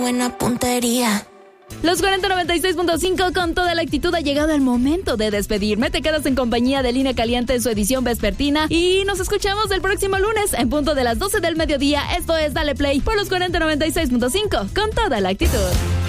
buena puntería. Los 4096.5 con toda la actitud. Ha llegado el momento de despedirme. Te quedas en compañía de Línea Caliente en su edición vespertina y nos escuchamos el próximo lunes en punto de las 12 del mediodía. Esto es Dale Play por los 4096.5 con toda la actitud.